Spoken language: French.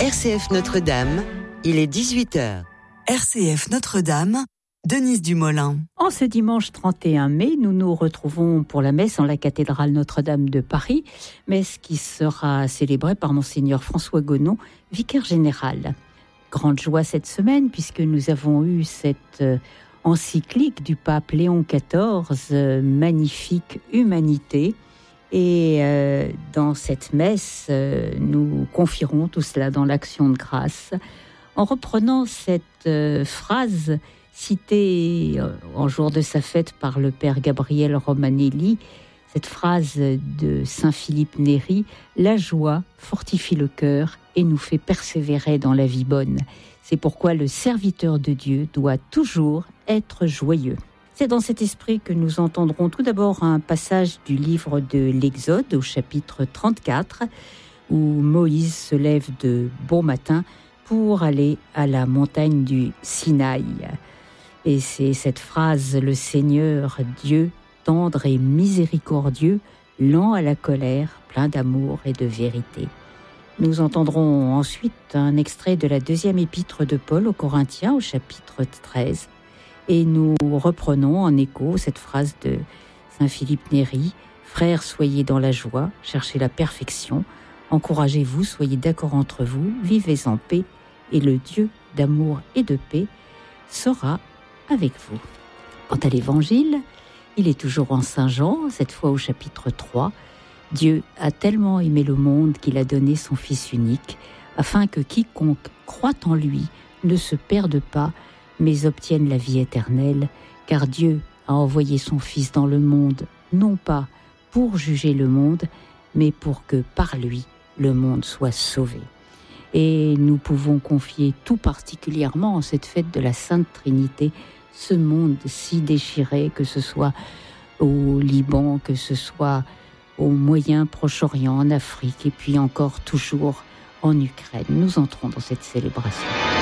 RCF Notre-Dame, il est 18h. RCF Notre-Dame, Denise Dumoulin. En ce dimanche 31 mai, nous nous retrouvons pour la messe en la cathédrale Notre-Dame de Paris, messe qui sera célébrée par Monseigneur François Gonon, vicaire général. Grande joie cette semaine puisque nous avons eu cette encyclique du pape Léon XIV, Magnifique Humanité. Et dans cette messe, nous confierons tout cela dans l'action de grâce en reprenant cette phrase citée en jour de sa fête par le père Gabriel Romanelli, cette phrase de saint Philippe Néri: « La joie fortifie le cœur et nous fait persévérer dans la vie bonne. C'est pourquoi le serviteur de Dieu doit toujours être joyeux. » C'est dans cet esprit que nous entendrons tout d'abord un passage du livre de l'Exode au chapitre 34, où Moïse se lève de bon matin pour aller à la montagne du Sinaï. Et c'est cette phrase: « Le Seigneur Dieu, tendre et miséricordieux, lent à la colère, plein d'amour et de vérité. » Nous entendrons ensuite un extrait de la deuxième épître de Paul aux Corinthiens au chapitre 13. Et nous reprenons en écho cette phrase de saint Philippe Néri: « Frères, soyez dans la joie, cherchez la perfection, encouragez-vous, soyez d'accord entre vous, vivez en paix, et le Dieu d'amour et de paix sera avec vous. » Quant à l'Évangile, il est toujours en Saint Jean, cette fois au chapitre 3. « Dieu a tellement aimé le monde qu'il a donné son Fils unique, afin que quiconque croit en lui ne se perde pas, mais obtiennent la vie éternelle, car Dieu a envoyé son Fils dans le monde, non pas pour juger le monde, mais pour que par lui, le monde soit sauvé. » Et nous pouvons confier tout particulièrement en cette fête de la Sainte Trinité, ce monde si déchiré, que ce soit au Liban, que ce soit au Moyen Proche-Orient, en Afrique, et puis encore toujours en Ukraine. Nous entrons dans cette célébration.